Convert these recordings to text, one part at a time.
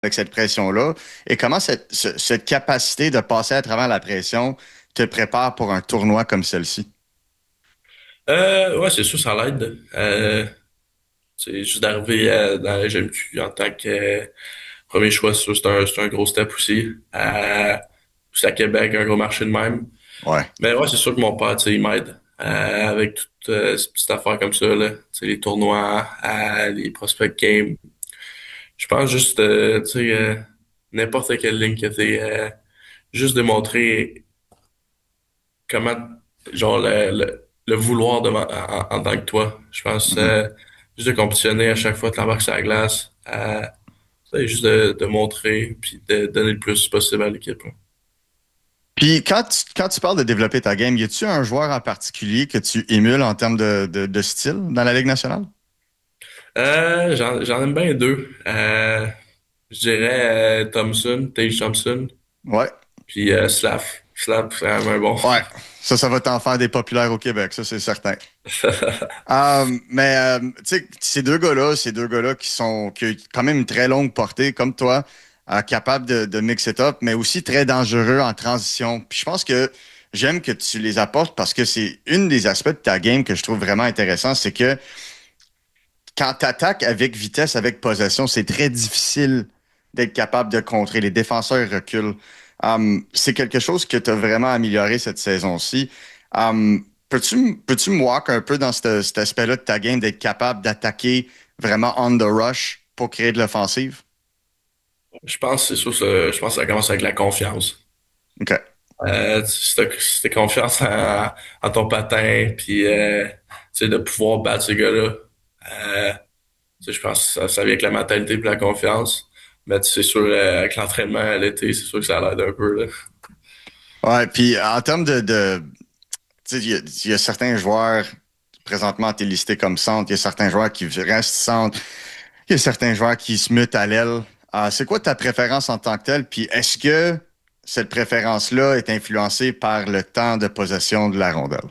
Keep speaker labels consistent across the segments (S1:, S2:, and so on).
S1: avec cette pression-là et comment cette capacité de passer à travers la pression te prépare pour un tournoi comme celle-ci?
S2: Ouais, c'est sûr, ça l'aide. C'est juste d'arriver dans la GMQ en tant que premier choix, c'est sûr, c'est un gros step aussi. Puis à Québec, un gros marché de même.
S1: Ouais.
S2: Mais ouais, c'est sûr que mon père, tu sais, il m'aide avec toutes ces petites affaires comme ça, là. Tu sais, les tournois, les prospect games. Je pense juste, tu sais, n'importe quelle ligne que t'es, juste démontrer comment, genre, le vouloir en tant que toi. Je pense,
S1: Mhm.
S2: juste de compétitionner à chaque fois que t'embarques sur la glace, c'est juste de montrer, puis de donner le plus possible à l'équipe, hein.
S1: Puis quand tu parles de développer ta game, y a-tu un joueur en particulier que tu émules en termes de style dans la Ligue nationale?
S2: J'en aime bien deux. Je dirais Thompson, Tage Thompson,
S1: Ouais.
S2: puis Slav. Slav, c'est vraiment bon.
S1: Ouais. Ça va t'en faire des populaires au Québec, ça, c'est certain. Mais tu sais, ces deux gars-là qui ont quand même une très longue portée, comme toi, capables de mix it up, mais aussi très dangereux en transition. Puis je pense que j'aime que tu les apportes parce que c'est une des aspects de ta game que je trouve vraiment intéressant, c'est que quand tu attaques avec vitesse, avec possession, c'est très difficile d'être capable de contrer. Les défenseurs reculent. C'est quelque chose que tu as vraiment amélioré cette saison-ci. Peux-tu me walk un peu dans cet aspect-là de ta game, d'être capable d'attaquer vraiment on the rush pour créer de l'offensive?
S2: Je pense, c'est sûr, je pense que ça commence avec la confiance.
S1: OK.
S2: Si t'as confiance en ton patin, puis tu sais, de pouvoir battre ces gars-là, euh, tu sais, je pense que ça vient avec la mentalité et la confiance. Mais tu sais, c'est sûr, avec l'entraînement à l'été, c'est sûr que ça l'aide un peu, là.
S1: Ouais, puis en termes tu sais, il y a certains joueurs, présentement, tu es listé comme centre, il y a certains joueurs qui restent centre. Il y a certains joueurs qui se mutent à l'aile. C'est quoi ta préférence en tant que telle? Puis est-ce que cette préférence-là est influencée par le temps de possession de la rondelle?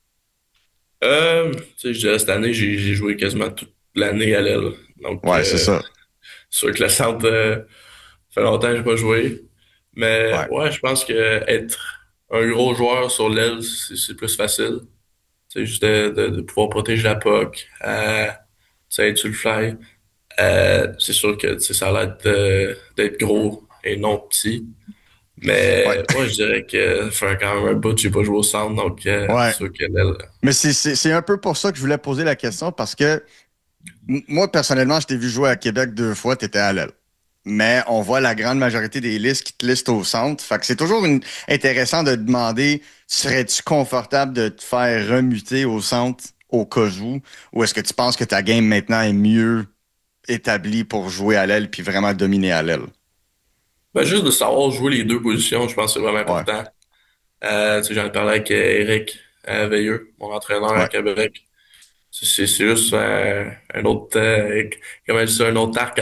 S2: Tu sais, je dirais, cette année, j'ai joué quasiment toute l'année à l'aile. Donc,
S1: Ouais, c'est ça.
S2: c'est sûr que le centre, ça fait longtemps que j'ai pas joué. Mais
S1: Ouais.
S2: ouais, je pense que être un gros joueur sur l'aile, c'est plus facile. C'est juste de pouvoir protéger la puck, ça aide sur le fly. C'est sûr que tu sais, ça a l'air d'être gros et non petit.
S1: Ouais.
S2: Mais ouais, je dirais que ça fait quand même un bout que j'ai pas joué au centre, donc c'est
S1: Ouais.
S2: sûr que l'aile.
S1: Mais c'est un peu pour ça que je voulais poser la question parce que moi, personnellement, je t'ai vu jouer à Québec 2 fois, tu étais à l'aile. Mais on voit la grande majorité des listes qui te listent au centre. Fait que c'est toujours intéressant de demander, serais-tu confortable de te faire remuter au centre au cas où? Ou est-ce que tu penses que ta game maintenant est mieux établie pour jouer à l'aile puis vraiment dominer à l'aile?
S2: Ben, juste de savoir jouer les deux positions, je pense que c'est vraiment
S1: Ouais,
S2: important. Tu sais, j'en ai parlé avec Eric Veilleux, mon entraîneur à
S1: ouais.
S2: Québec. C'est juste un autre, comment je dis ça, un autre arc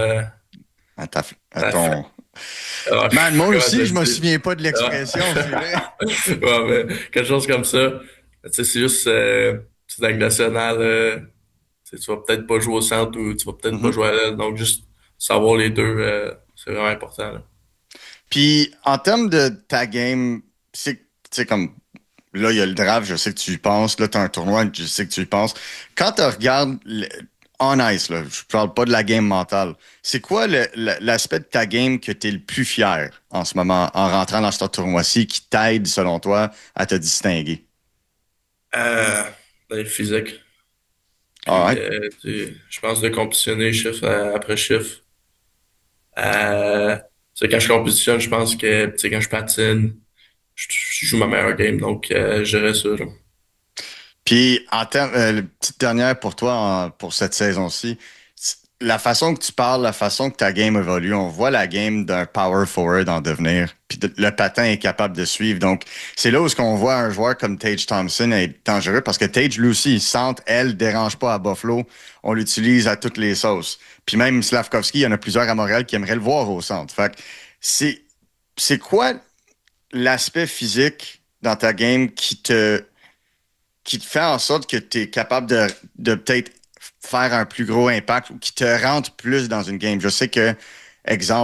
S1: À
S2: à
S1: ton...
S2: ah,
S1: Man, moi
S2: comment ça
S1: aussi,
S2: se
S1: je me
S2: dit?
S1: souviens pas de
S2: Ah.
S1: l'expression, c'est vrai.
S2: Ouais, mais quelque chose comme ça. Tu sais, c'est juste, c'est dans le national, tu sais, tu vas peut-être pas jouer au centre ou tu vas peut-être pas
S1: Mhm.
S2: jouer à l'aile. Donc, juste savoir les deux, c'est vraiment important, là.
S1: Puis, en termes de ta game, c'est comme là, il y a le draft, je sais que tu y penses. Là, tu as un tournoi, je sais que tu y penses. Quand tu regardes on ice, là, je parle pas de la game mentale, c'est quoi l'aspect de ta game que tu es le plus fier en ce moment en rentrant dans ce tournoi-ci qui t'aide, selon toi, à te distinguer?
S2: Euh, dans le physique.
S1: All
S2: Puis,
S1: right.
S2: tu sais, je pense de compétitionner chiffre après chiffre. Tu sais, quand je compétitionne, je pense que, tu sais, quand je patine, je joue ma meilleure game. Donc, je dirais ça, là.
S1: Puis, en termes, petite dernière pour toi pour cette saison-ci, la façon que tu parles, la façon que ta game évolue, on voit la game d'un power forward en devenir. Puis le patin est capable de suivre. Donc, c'est là où ce qu'on voit un joueur comme Tage Thompson être dangereux parce que Tage, lui aussi, il sente, elle, dérange pas à Buffalo. On l'utilise à toutes les sauces. Puis même Slavkovski, il y en a plusieurs à Montréal qui aimeraient le voir au centre. Fait que c'est, c'est quoi l'aspect physique dans ta game qui te fait en sorte que tu es capable de peut-être faire un plus gros impact ou qui te rentre plus dans une game. Je sais que, exemple,